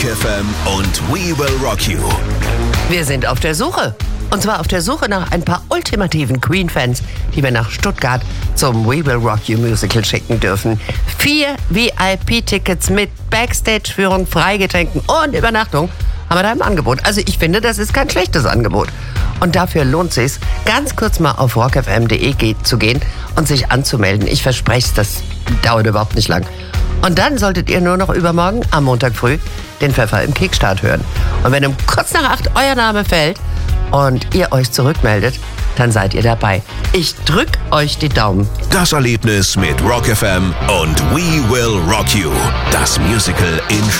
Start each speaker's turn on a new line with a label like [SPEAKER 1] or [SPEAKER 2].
[SPEAKER 1] FM und We Will Rock You.
[SPEAKER 2] Wir sind auf der Suche. Und zwar auf der Suche nach ein paar ultimativen Queen-Fans, die wir nach Stuttgart zum We Will Rock You Musical schicken dürfen. 4 VIP-Tickets mit Backstage-Führung, Freigetränken und Übernachtung haben wir da im Angebot. Also ich finde, das ist kein schlechtes Angebot. Und dafür lohnt es sich, ganz kurz mal auf rockfm.de zu gehen und sich anzumelden. Ich verspreche es, das dauert überhaupt nicht lang. Und dann solltet ihr nur noch übermorgen, am Montag früh, den Pfeffer im Kickstart hören. Und wenn um kurz nach 8 euer Name fällt und ihr euch zurückmeldet, dann seid ihr dabei. Ich drück euch die Daumen.
[SPEAKER 1] Das Erlebnis mit Rock FM und We Will Rock You. Das Musical in Stuttgart.